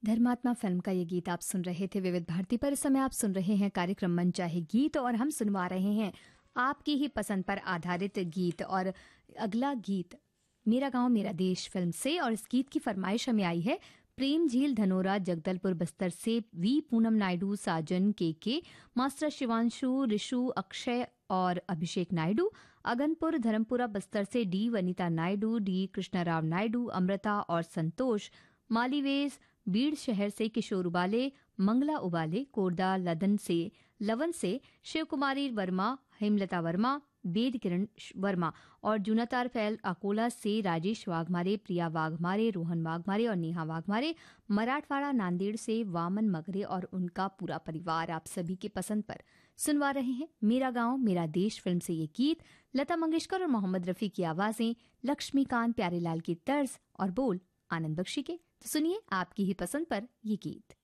धर्मात्मा फिल्म का ये गीत आप सुन रहे थे विविध भारती पर। इस समय आप सुन रहे हैं कार्यक्रम मन चाहे गीत और हम सुनवा रहे हैं आपकी ही पसंद पर आधारित गीत। और अगला गीत मेरा गांव मेरा देश फिल्म से, और इस गीत की फरमाइश हमें आई है प्रेम झील धनोरा जगदलपुर बस्तर से वी पूनम नायडू, साजन के मास्टर शिवांशु, ऋषु, अक्षय और अभिषेक नायडू, अगनपुर धर्मपुरा बस्तर से डी वनिता नायडू, डी कृष्णाराव नायडू, अमृता और संतोष, मालीवेज बीड़ शहर से किशोर उबाले, मंगला उबाले, कोरदा लवन से शिव कुमारी वर्मा, हेमलता वर्मा, वेद किरण वर्मा और जुनातार फैल अकोला से राजेश वाघमारे, प्रिया वाघमारे, रोहन वाघमारे और नेहा वाघमारे, मराठवाड़ा नांदेड़ से वामन मगरे और उनका पूरा परिवार आप सभी के पसंद पर सुनवा रहे हैं मेरा गांव मेरा देश फिल्म से ये गीत। लता मंगेशकर और मोहम्मद रफी की आवाजें, लक्ष्मीकांत प्यारेलाल की तर्ज और बोल आनंद बख्शी के। तो सुनिए आपकी ही पसंद पर ये गीत।